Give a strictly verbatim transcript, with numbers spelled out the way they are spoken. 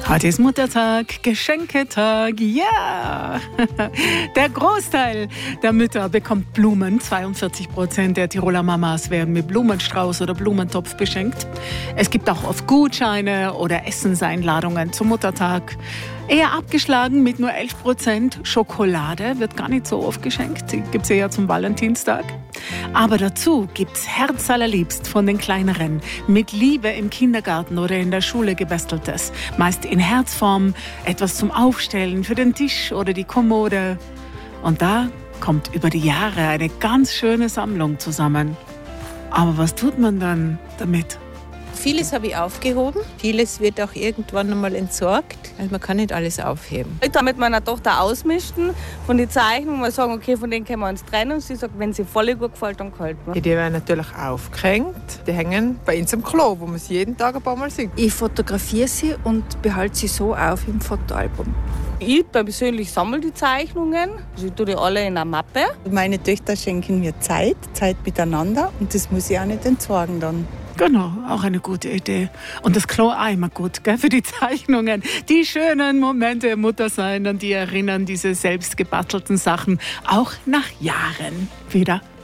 Heute ist Muttertag, Geschenketag, ja! Der Großteil der Mütter bekommt Blumen. zweiundvierzig Prozent der Tiroler Mamas werden mit Blumenstrauß oder Blumentopf beschenkt. Es gibt auch oft Gutscheine oder Essenseinladungen zum Muttertag. Eher abgeschlagen mit nur elf Prozent. Schokolade wird gar nicht so oft geschenkt. Die gibt es eher zum Valentinstag. Aber dazu gibt's herzallerliebst von den Kleineren mit Liebe im Kindergarten oder in der Schule gebasteltes. Meist in Herzform, etwas zum Aufstellen für den Tisch oder die Kommode. Und da kommt über die Jahre eine ganz schöne Sammlung zusammen. Aber was tut man dann damit? Vieles habe ich aufgehoben, vieles wird auch irgendwann einmal entsorgt. Also man kann nicht alles aufheben. Ich habe mit meiner Tochter ausmischen von den Zeichnungen, mal sagen, okay, von denen können wir uns trennen. Und sie sagt, wenn sie voll gut gefällt, dann gefällt mir. Die werden natürlich aufgehängt. Die hängen bei uns im Klo, wo man sie jeden Tag ein paar Mal sieht. Ich fotografiere sie und behalte sie so auf im Fotoalbum. Ich persönlich sammle die Zeichnungen. Ich tue die alle in einer Mappe. Meine Töchter schenken mir Zeit, Zeit miteinander. Und das muss ich auch nicht entsorgen dann. Genau, auch eine gute Idee. Und das Klo auch immer gut, gell, für die Zeichnungen. Die schönen Momente im Muttersein, an die erinnern diese selbst gebastelten Sachen auch nach Jahren wieder.